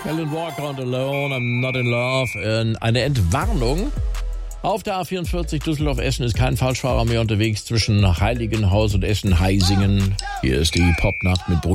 Alan Walker und Alone, I'm Not in Love. Eine Entwarnung. Auf der A44 Düsseldorf-Essen ist kein Falschfahrer mehr unterwegs zwischen Heiligenhaus und Essen-Heisingen. Hier ist die Popnacht mit